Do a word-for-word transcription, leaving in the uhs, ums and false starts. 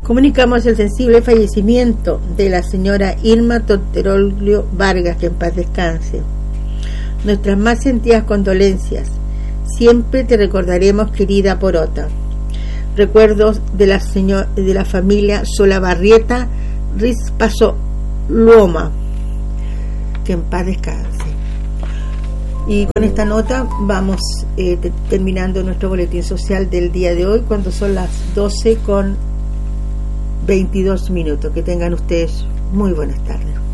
Comunicamos el sensible fallecimiento de la señora Irma Torterolio Vargas, que en paz descanse. Nuestras más sentidas condolencias. Siempre te recordaremos, querida Porota. Recuerdos de la señor, de la familia Solabarrieta Rizpaso Luoma, que en paz descanse. Y con esta nota vamos eh, te, terminando nuestro boletín social del día de hoy, cuando son las doce con veintidós minutos. Que tengan ustedes muy buenas tardes.